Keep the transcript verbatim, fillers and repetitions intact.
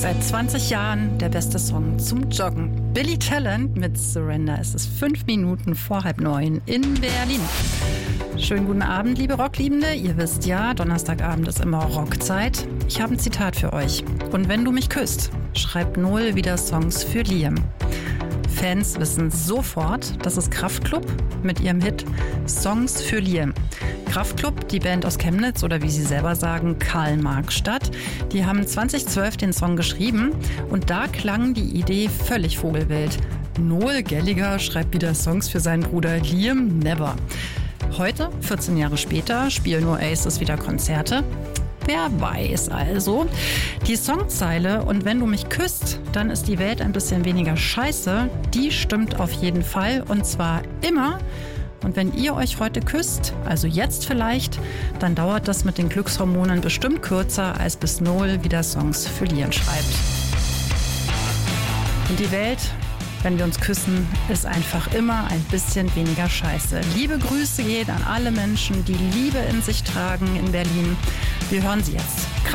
Seit zwanzig Jahren der beste Song zum Joggen. Billy Talent mit Surrender. Es ist fünf Minuten vor halb neun in Berlin. Schönen guten Abend, liebe Rockliebende. Ihr wisst ja, Donnerstagabend ist immer Rockzeit. Ich habe ein Zitat für euch. Und wenn du mich küsst, schreibt Noel wieder Songs für Liam. Fans wissen sofort, das ist Kraftklub mit ihrem Hit Songs für Liam. Kraftklub, die Band aus Chemnitz oder wie sie selber sagen, Karl-Marx-Stadt, die haben zwanzig zwölf den Song geschrieben und da klang die Idee völlig vogelwild. Noel Gallagher schreibt wieder Songs für seinen Bruder Liam Never. Heute, vierzehn Jahre später, spielen Oasis wieder Konzerte. Wer weiß also. Die Songzeile "Und wenn du mich küsst, dann ist die Welt ein bisschen weniger scheiße", die stimmt auf jeden Fall und zwar immer. Und wenn ihr euch heute küsst, also jetzt vielleicht, dann dauert das mit den Glückshormonen bestimmt kürzer, als bis Noel wieder Songs für Liam schreibt. Und die Welt, wenn wir uns küssen, ist einfach immer ein bisschen weniger scheiße. Liebe Grüße gehen an alle Menschen, die Liebe in sich tragen in Berlin. Wir hören sie jetzt.